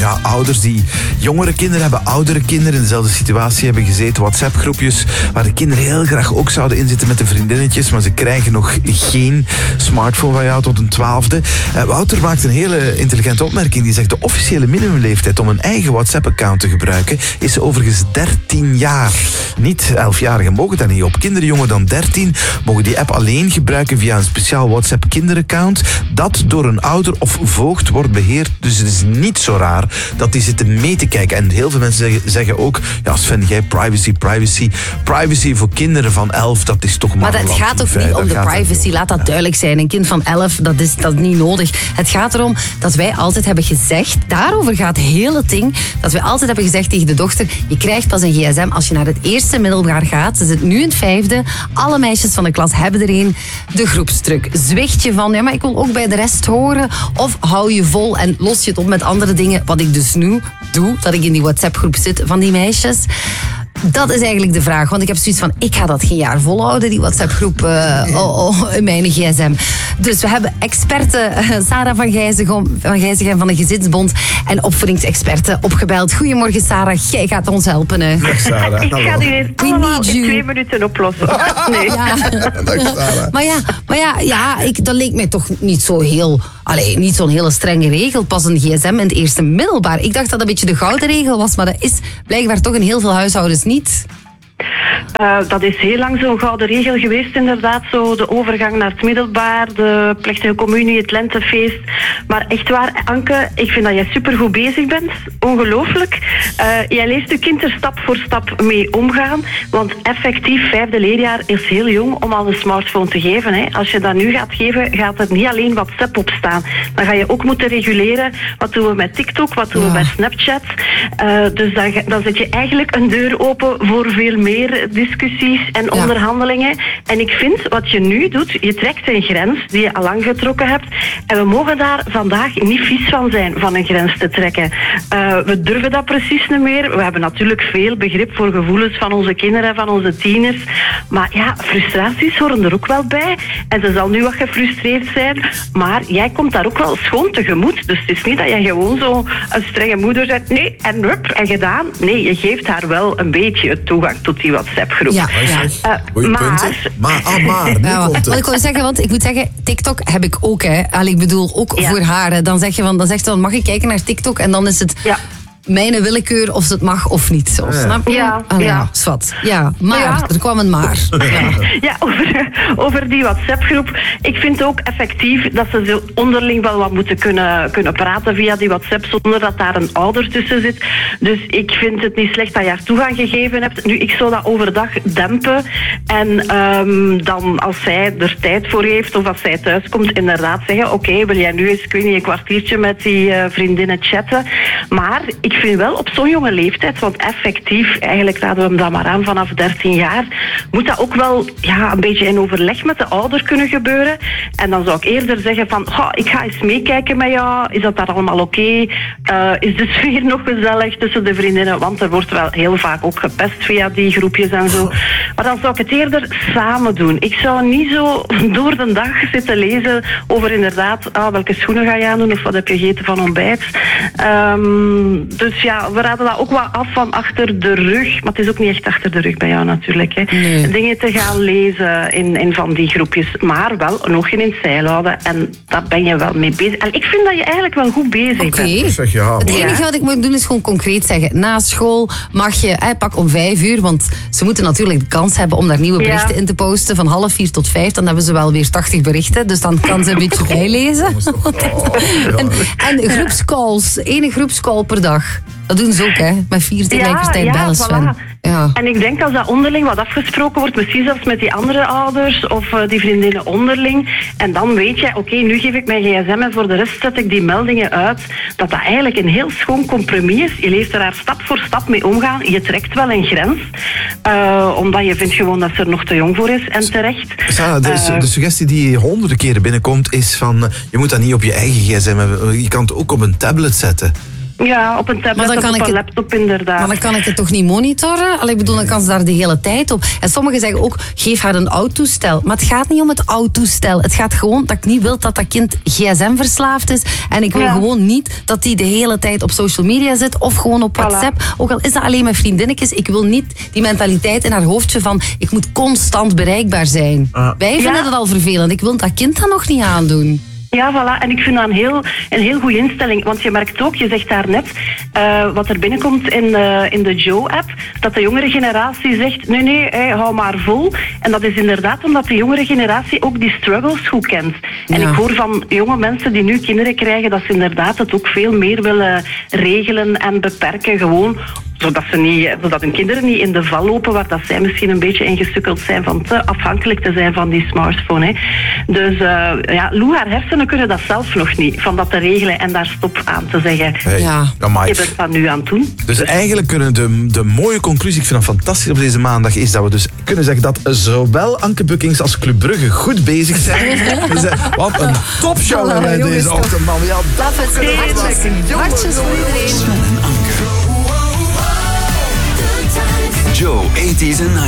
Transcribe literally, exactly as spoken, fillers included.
ja, ouders die jongere kinderen hebben, oudere kinderen in dezelfde situatie hebben gezeten. WhatsApp-groepjes waar de kinderen heel graag ook zouden inzitten met de vriendinnetjes, maar ze krijgen nog geen smartphone van jou tot een twaalfde. Uh, Wouter maakt een hele intelligente opmerking. Die zegt de officiële minimumleeftijd om een eigen WhatsApp-account te gebruiken is overigens dertien jaar. Niet elfjarigen mogen daar niet op. Kinderen jonger dan dertien mogen die app alleen gebruiken via een speciaal WhatsApp-kinderaccount dat door een ouder of voogd wordt beheerd. Dus het is niet zo raar dat die zitten mee te kijken. En heel veel mensen zeggen, zeggen ook, ja Sven, jij privacy, privacy. Privacy voor kinderen van elf, dat is toch maar... Maar het gaat ook niet om de privacy, laat dat duidelijk zijn. Een kind van elf, dat is, dat is niet nodig. Het gaat erom dat wij altijd hebben gezegd, daarover gaat het hele ding, dat wij altijd hebben gezegd tegen de dochter, je krijgt pas een gsm als je naar het eerste middelbaar gaat. Ze zit nu in het vijfde. Alle meisjes van de klas hebben er een. De groepsdruk. Zwicht je van, ja, maar ik wil ook bij de rest horen. Of hou je vol en los je het op met andere dingen. Wat ik dus nu doe, dat ik in die WhatsApp-groep zit van die meisjes. Dat is eigenlijk de vraag. Want ik heb zoiets van, ik ga dat geen jaar volhouden, die WhatsApp-groep uh, oh, oh, in mijn gsm. Dus we hebben experten, uh, Sarah van Gijzegem van, Gijzegem van de Gezinsbond en opvoedingsexperten opgebeld. Goedemorgen Sarah, jij gaat ons helpen. Hè. Dag Sarah. Ik ga die eens allemaal in twee minuten oplossen. Nee. Ja. Dag Sarah. Maar ja, maar ja, ja ik, dat leek mij toch niet zo heel... Allee, niet zo'n hele strenge regel. Pas een gsm in het eerste middelbaar. Ik dacht dat dat een beetje de gouden regel was, maar dat is blijkbaar toch in heel veel huishoudens niet. Uh, dat is heel lang zo'n gouden regel geweest, inderdaad. Zo de overgang naar het middelbaar, de plechtige communie, het lentefeest. Maar echt waar, Anke, ik vind dat jij supergoed bezig bent. Ongelooflijk. Uh, jij leest je kind er stap voor stap mee omgaan. Want effectief, vijfde leerjaar is heel jong om al een smartphone te geven. Hè. Als je dat nu gaat geven, gaat er niet alleen WhatsApp op staan. Dan ga je ook moeten reguleren. Wat doen we met TikTok? Wat doen we bij Snapchat? Uh, dus dan, dan zet je eigenlijk een deur open voor veel meer discussies en ja. onderhandelingen. En ik vind, wat je nu doet, je trekt een grens die je al lang getrokken hebt. En we mogen daar vandaag niet vies van zijn, van een grens te trekken. Uh, we durven dat precies niet meer. We hebben natuurlijk veel begrip voor gevoelens van onze kinderen en van onze tieners. Maar ja, frustraties horen er ook wel bij. En ze zal nu wat gefrustreerd zijn. Maar jij komt daar ook wel schoon tegemoet. Dus het is niet dat jij gewoon zo een strenge moeder zegt, nee, en hup, en gedaan. Nee, je geeft haar wel een beetje toegang tot die WhatsApp-groep. Ja, ja. Uh, maar... Maar, ah, maar, nu ja, komt het. Wat ik wil zeggen, want ik moet zeggen, TikTok heb ik ook, hè. Allee, ik bedoel, ook ja. voor haar. Hè. Dan zeg je van, dan zegt ze van, mag ik kijken naar TikTok? En dan is het... Ja. Mijn willekeur of het mag of niet. Zo, ja. Snap je? Ja, ah, ja. ja. Zwat. Ja, maar. Ja. Er kwam een maar. Ja, ja over, over die WhatsApp-groep. Ik vind ook effectief dat ze zo onderling wel wat moeten kunnen, kunnen praten via die WhatsApp, zonder dat daar een ouder tussen zit. Dus ik vind het niet slecht dat je haar toegang gegeven hebt. Nu, ik zou dat overdag dempen. En um, dan, als zij er tijd voor heeft, of als zij thuis komt, inderdaad zeggen, oké, okay, wil jij nu eens, ik weet niet, een kwartiertje met die uh, vriendinnen chatten. Maar ik vind wel op zo'n jonge leeftijd, want effectief, eigenlijk raden we hem dat maar aan vanaf dertien jaar, moet dat ook wel ja, een beetje in overleg met de ouder kunnen gebeuren. En dan zou ik eerder zeggen van, oh, ik ga eens meekijken met jou, is dat daar allemaal oké? Okay? Uh, is de sfeer nog gezellig tussen de vriendinnen? Want er wordt wel heel vaak ook gepest via die groepjes en zo. Maar dan zou ik het eerder samen doen. Ik zou niet zo door de dag zitten lezen over inderdaad, ah, welke schoenen ga je aandoen of wat heb je gegeten van ontbijt. Um, dus ja, we raden dat ook wat af van achter de rug. Maar het is ook niet echt achter de rug bij jou natuurlijk. Hè. Nee. Dingen te gaan lezen in, in van die groepjes. Maar wel een oogje in het zeil houden. En daar ben je wel mee bezig. En ik vind dat je eigenlijk wel goed bezig okay. bent. Zeg, ja, het enige wat ik moet doen is gewoon concreet zeggen. Na school mag je, eh, pak om vijf uur. Want ze moeten natuurlijk de kans hebben om daar nieuwe berichten ja. in te posten. Van half vier tot vijf. Dan hebben ze wel weer tachtig berichten. Dus dan kan ze een beetje bijlezen. en, en groepscalls. Ene groepscall per dag. Dat doen ze ook, hè? Met vier tegelijkertijd ja, ja, bellen, Sven. Voilà. Ja. En ik denk als dat onderling wat afgesproken wordt, misschien zelfs met die andere ouders of uh, die vriendinnen onderling, en dan weet je, oké, okay, nu geef ik mijn gsm en voor de rest zet ik die meldingen uit, dat dat eigenlijk een heel schoon compromis is. Je leeft er daar stap voor stap mee omgaan. Je trekt wel een grens, uh, omdat je vindt gewoon dat ze er nog te jong voor is en terecht. Sarah, de, uh, de suggestie die honderden keren binnenkomt is van, uh, je moet dat niet op je eigen gsm hebben. Je kan het ook op een tablet zetten. Ja, op een tablet of op een het, laptop inderdaad. Maar dan kan ik het toch niet monitoren? Allee, ik bedoel, dan kan ze daar de hele tijd op. En sommigen zeggen ook, geef haar een oud toestel. Maar het gaat niet om het oud toestel. Het gaat gewoon dat ik niet wil dat dat kind gsm verslaafd is. En ik wil ja. gewoon niet dat die de hele tijd op social media zit of gewoon op WhatsApp. Voilà. Ook al is dat alleen met vriendinnetjes. Ik wil niet die mentaliteit in haar hoofdje van ik moet constant bereikbaar zijn. Uh. Wij vinden ja. dat al vervelend. Ik wil dat kind dat nog niet aandoen. Ja, voilà. En ik vind dat een heel, een heel goede instelling. Want je merkt ook, je zegt daarnet, uh, wat er binnenkomt in, uh, in de Joe-app, dat de jongere generatie zegt, nee, nee, hey, hou maar vol. En dat is inderdaad omdat de jongere generatie ook die struggles goed kent. En ja. ik hoor van jonge mensen die nu kinderen krijgen, dat ze inderdaad het ook veel meer willen regelen en beperken, gewoon zodat, ze niet, zodat hun kinderen niet in de val lopen waar dat zij misschien een beetje ingesukkeld zijn van te afhankelijk te zijn van die smartphone. Hè. Dus uh, ja, Lou, haar hersenen kunnen dat zelf nog niet, van dat te regelen en daar stop aan te zeggen. Hey, ja. Je bent dat nu aan het doen. Dus, dus eigenlijk kunnen de, de mooie conclusie, ik vind het fantastisch op deze maandag, is dat we dus kunnen zeggen dat zowel Anke Buckings als Club Brugge goed bezig zijn. Dus, wat een topshow hebben wij deze ochtend, man. Ja, dat is het. Hartjes voor iedereen. Joe, eighties and nineties.